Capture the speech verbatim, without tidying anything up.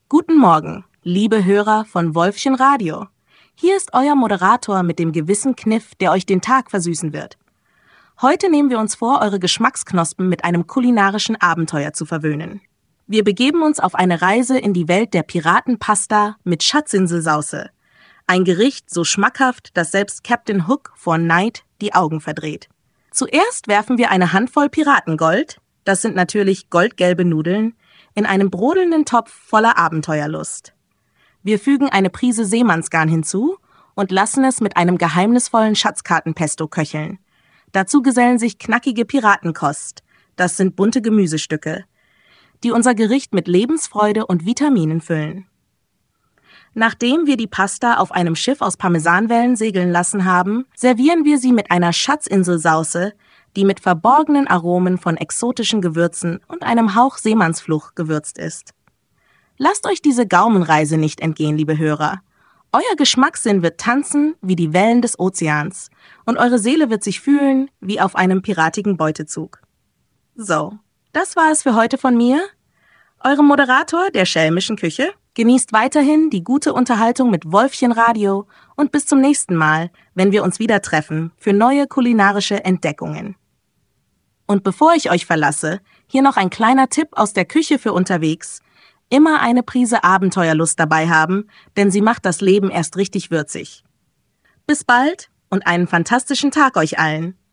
Guten Morgen, liebe Hörer von Wolfchen Radio. Hier ist euer Moderator mit dem gewissen Kniff, der euch den Tag versüßen wird. Heute nehmen wir uns vor, eure Geschmacksknospen mit einem kulinarischen Abenteuer zu verwöhnen. Wir begeben uns auf eine Reise in die Welt der Piratenpasta mit Schatzinselsauce. Ein Gericht so schmackhaft, dass selbst Captain Hook vor Neid die Augen verdreht. Zuerst werfen wir eine Handvoll Piratengold, das sind natürlich goldgelbe Nudeln, in einem brodelnden Topf voller Abenteuerlust. Wir fügen eine Prise Seemannsgarn hinzu und lassen es mit einem geheimnisvollen Schatzkartenpesto köcheln. Dazu gesellen sich knackige Piratenkost, das sind bunte Gemüsestücke, die unser Gericht mit Lebensfreude und Vitaminen füllen. Nachdem wir die Pasta auf einem Schiff aus Parmesanwellen segeln lassen haben, servieren wir sie mit einer Schatzinselsauce, die mit verborgenen Aromen von exotischen Gewürzen und einem Hauch Seemannsfluch gewürzt ist. Lasst euch diese Gaumenreise nicht entgehen, liebe Hörer. Euer Geschmackssinn wird tanzen wie die Wellen des Ozeans und eure Seele wird sich fühlen wie auf einem piratigen Beutezug. So, das war es für heute von mir, eurem Moderator der schelmischen Küche. Genießt weiterhin die gute Unterhaltung mit Wolfchen Radio und bis zum nächsten Mal, wenn wir uns wieder treffen für neue kulinarische Entdeckungen. Und bevor ich euch verlasse, hier noch ein kleiner Tipp aus der Küche für unterwegs. Immer eine Prise Abenteuerlust dabei haben, denn sie macht das Leben erst richtig würzig. Bis bald und einen fantastischen Tag euch allen.